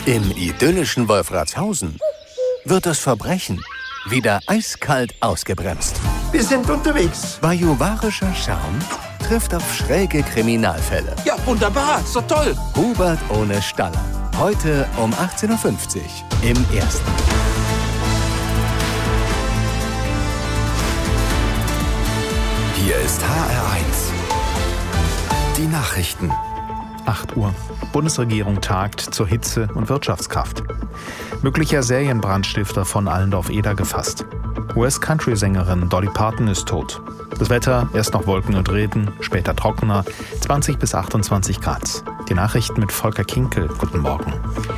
Im idyllischen Wolfratshausen wird das Verbrechen wieder eiskalt ausgebremst. Wir sind unterwegs. Bajuwarischer Charme trifft auf schräge Kriminalfälle. Ja, wunderbar, so toll. Hubert ohne Staller. Heute um 18.50 Uhr im Ersten. Hier ist HR1. Die Nachrichten. 8 Uhr. Bundesregierung tagt zur Hitze- und Wirtschaftskraft. Möglicher Serienbrandstifter von Allendorf-Eder gefasst. US-Country-Sängerin Dolly Parton ist tot. Das Wetter, erst noch Wolken und Regen, später trockener, 20 bis 28 Grad. Die Nachrichten mit Volker Kinkel. Guten Morgen.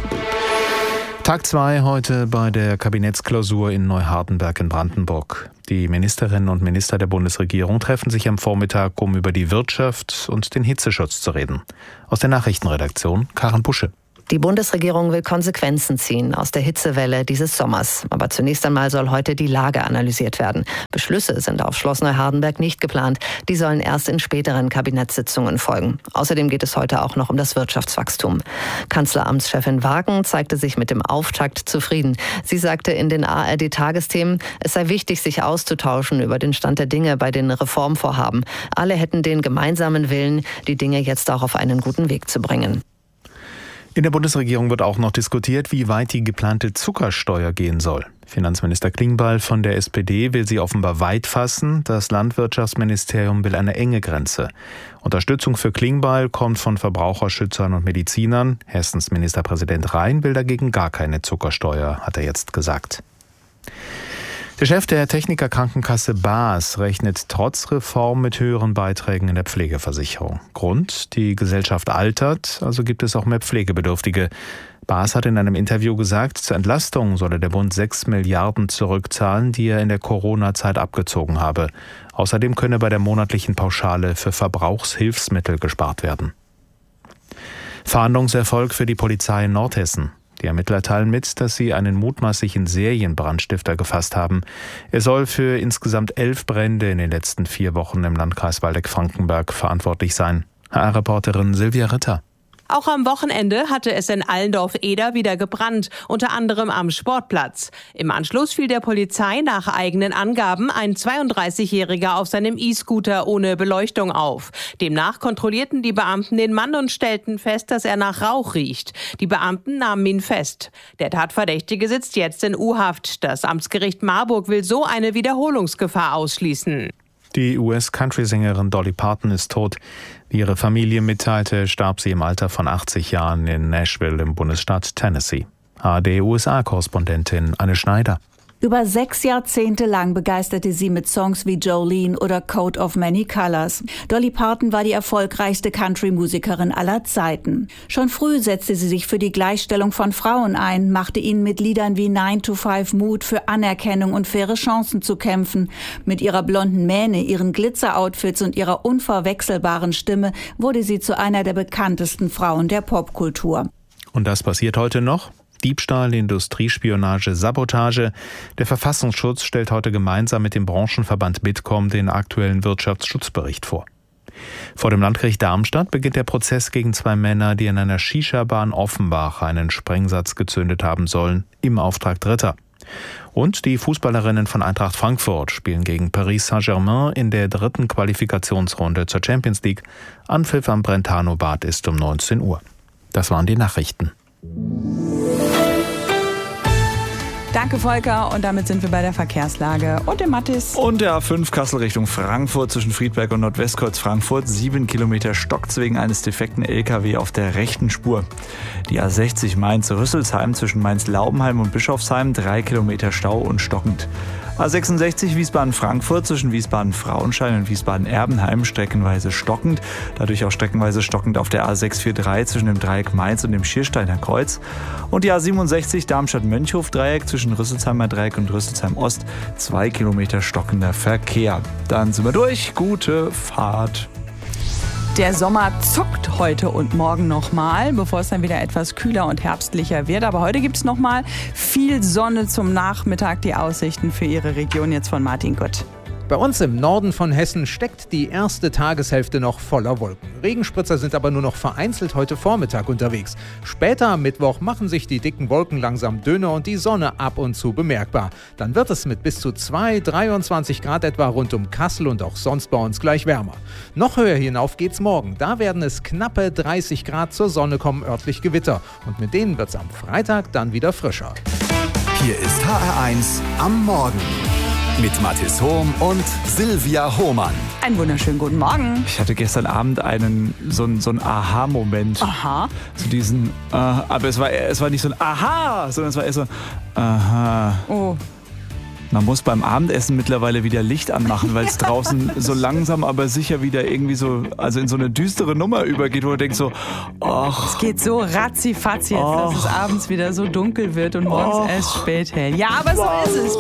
Tag 2 heute bei der Kabinettsklausur in Neuhardenberg in Brandenburg. Die Ministerinnen und Minister der Bundesregierung treffen sich am Vormittag, um über die Wirtschaft und den Hitzeschutz zu reden. Aus der Nachrichtenredaktion Karen Busche. Die Bundesregierung will Konsequenzen ziehen aus der Hitzewelle dieses Sommers. Aber zunächst einmal soll heute die Lage analysiert werden. Beschlüsse sind auf Schloss Neuhardenberg nicht geplant. Die sollen erst in späteren Kabinettssitzungen folgen. Außerdem geht es heute auch noch um das Wirtschaftswachstum. Kanzleramtschefin Wagen zeigte sich mit dem Auftakt zufrieden. Sie sagte in den ARD-Tagesthemen, es sei wichtig, sich auszutauschen über den Stand der Dinge bei den Reformvorhaben. Alle hätten den gemeinsamen Willen, die Dinge jetzt auch auf einen guten Weg zu bringen. In der Bundesregierung wird auch noch diskutiert, wie weit die geplante Zuckersteuer gehen soll. Finanzminister Klingbeil von der SPD will sie offenbar weit fassen. Das Landwirtschaftsministerium will eine enge Grenze. Unterstützung für Klingbeil kommt von Verbraucherschützern und Medizinern. Hessens Ministerpräsident Rhein will dagegen gar keine Zuckersteuer, hat er jetzt gesagt. Der Chef der Technikerkrankenkasse BAS rechnet trotz Reform mit höheren Beiträgen in der Pflegeversicherung. Grund: die Gesellschaft altert, also gibt es auch mehr Pflegebedürftige. BAS hat in einem Interview gesagt, zur Entlastung solle der Bund 6 Milliarden zurückzahlen, die er in der Corona-Zeit abgezogen habe. Außerdem könne bei der monatlichen Pauschale für Verbrauchshilfsmittel gespart werden. Fahndungserfolg für die Polizei in Nordhessen. Die Ermittler teilen mit, dass sie einen mutmaßlichen Serienbrandstifter gefasst haben. Er soll für insgesamt 11 Brände in den letzten 4 Wochen im Landkreis Waldeck-Frankenberg verantwortlich sein. HR-Reporterin Silvia Ritter. Auch am Wochenende hatte es in Allendorf-Eder wieder gebrannt, unter anderem am Sportplatz. Im Anschluss fiel der Polizei nach eigenen Angaben ein 32-Jähriger auf seinem E-Scooter ohne Beleuchtung auf. Demnach kontrollierten die Beamten den Mann und stellten fest, dass er nach Rauch riecht. Die Beamten nahmen ihn fest. Der Tatverdächtige sitzt jetzt in U-Haft. Das Amtsgericht Marburg will so eine Wiederholungsgefahr ausschließen. Die US-Country-Sängerin Dolly Parton ist tot. Wie ihre Familie mitteilte, starb sie im Alter von 80 Jahren in Nashville im Bundesstaat Tennessee. ARD-USA-Korrespondentin Anne Schneider. Über 6 Jahrzehnte lang begeisterte sie mit Songs wie Jolene oder Coat of Many Colors. Dolly Parton war die erfolgreichste Country-Musikerin aller Zeiten. Schon früh setzte sie sich für die Gleichstellung von Frauen ein, machte ihnen mit Liedern wie 9 to 5 Mut für Anerkennung und faire Chancen zu kämpfen. Mit ihrer blonden Mähne, ihren Glitzer-Outfits und ihrer unverwechselbaren Stimme wurde sie zu einer der bekanntesten Frauen der Popkultur. Und das passiert heute noch? Diebstahl, Industriespionage, Sabotage. Der Verfassungsschutz stellt heute gemeinsam mit dem Branchenverband Bitkom den aktuellen Wirtschaftsschutzbericht vor. Vor dem Landgericht Darmstadt beginnt der Prozess gegen 2 Männer, die in einer Shisha-Bar in Offenbach einen Sprengsatz gezündet haben sollen, im Auftrag Dritter. Und die Fußballerinnen von Eintracht Frankfurt spielen gegen Paris Saint-Germain in der 3. Qualifikationsrunde zur Champions League. Anpfiff am Brentano-Bad ist um 19 Uhr. Das waren die Nachrichten. Danke, Volker. Und damit sind wir bei der Verkehrslage und dem Mattis. Und der A5 Kassel Richtung Frankfurt zwischen Friedberg und Nordwestkreuz Frankfurt. 7 Kilometer stockt wegen eines defekten LKW auf der rechten Spur. Die A60 Mainz-Rüsselsheim zwischen Mainz-Laubenheim und Bischofsheim. 3 Kilometer Stau und stockend. A66 Wiesbaden-Frankfurt zwischen Wiesbaden-Frauenstein und Wiesbaden-Erbenheim streckenweise stockend. Dadurch auch streckenweise stockend auf der A643 zwischen dem Dreieck Mainz und dem Schiersteiner Kreuz. Und die A67 Darmstadt-Mönchhof-Dreieck zwischen Rüsselsheimer Dreieck und Rüsselsheim-Ost. 2 Kilometer stockender Verkehr. Dann sind wir durch. Gute Fahrt. Der Sommer zuckt heute und morgen nochmal, bevor es dann wieder etwas kühler und herbstlicher wird. Aber heute gibt es nochmal viel Sonne zum Nachmittag. Die Aussichten für Ihre Region jetzt von Martin Gott. Bei uns im Norden von Hessen steckt die erste Tageshälfte noch voller Wolken. Regenspritzer sind aber nur noch vereinzelt heute Vormittag unterwegs. Später am Mittwoch machen sich die dicken Wolken langsam dünner und die Sonne ab und zu bemerkbar. Dann wird es mit bis zu 23 Grad etwa rund um Kassel und auch sonst bei uns gleich wärmer. Noch höher hinauf geht's morgen. Da werden es knappe 30 Grad, zur Sonne kommen örtlich Gewitter. Und mit denen wird's am Freitag dann wieder frischer. Hier ist HR1 am Morgen mit Mathis Hohm und Silvia Hohmann. Einen wunderschönen guten Morgen. Ich hatte gestern Abend so einen Aha-Moment. Aha. Zu diesen, aber es war nicht so ein Aha, sondern es war eher so, aha. Oh. Man muss beim Abendessen mittlerweile wieder Licht anmachen, weil es draußen so langsam, aber sicher wieder irgendwie so, also in so eine düstere Nummer übergeht, wo man denkt so, ach. Es geht so ratzifatzi jetzt, dass es abends wieder so dunkel wird und morgens erst spät hell. Ja, aber so ist es.